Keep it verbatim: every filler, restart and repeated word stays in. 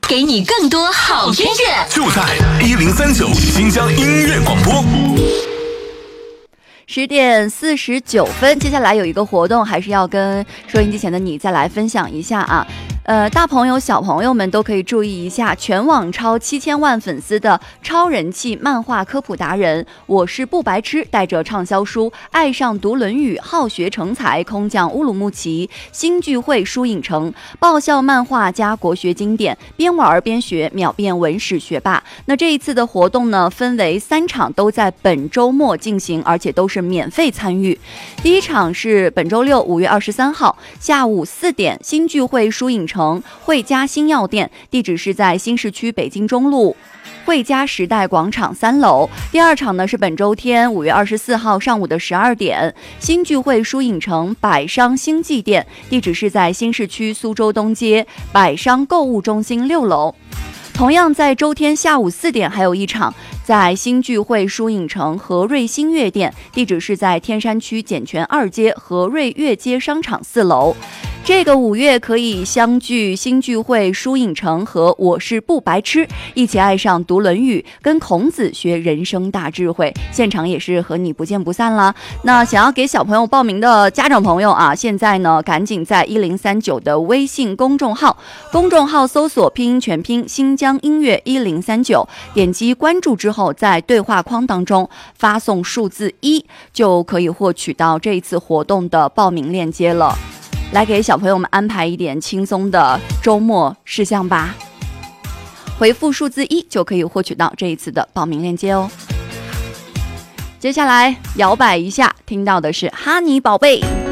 给你更多好音乐， 就在一零三九新疆音乐广播。 十点四十九分，接下来有一个活动，还是要跟收音机前的你再来分享一下啊。呃，大朋友小朋友们都可以注意一下，全网超七千万粉丝的超人气漫画科普达人，我是不白痴，带着畅销书《爱上读论语》，好学成才，空降乌鲁木齐，新聚会书影城，爆笑漫画加国学经典，边玩边学，秒变文史学霸。那这一次的活动呢，分为三场，都在本周末进行，而且都是免费参与。第一场是本周六五月二十三号下午四点，新聚会书影城汇佳新药店，地址是在新市区北京中路汇佳时代广场三楼。第二场呢是本周天五月二十四号上午的十二点，新聚会书影城百商星际店，地址是在新市区苏州东街百商购物中心六楼。同样在周天下午四点还有一场，在新聚会书影城和瑞新月店，地址是在天山区简泉二街和瑞悦街商场四楼。这个五月可以相聚新聚会书影城和我是不白痴，一起爱上读论语，跟孔子学人生大智慧，现场也是和你不见不散啦。那想要给小朋友报名的家长朋友啊，现在呢赶紧在一零三九的微信公众号公众号搜索拼音全拼新疆音乐一零三九，点击关注之后，在对话框当中发送数字一，就可以获取到这一次活动的报名链接了。来给小朋友们安排一点轻松的周末事项吧，回复数字一就可以获取到这一次的报名链接哦。接下来摇摆一下，听到的是哈尼宝贝。